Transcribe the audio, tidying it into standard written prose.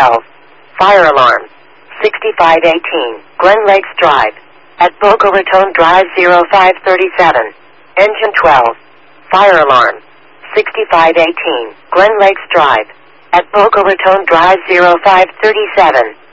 12. Fire alarm. 6518. Glen Lakes Drive. At Boca Raton Drive 0537. Engine 12. Fire alarm. 6518. Glen Lakes Drive. At Boca Raton Drive 0537.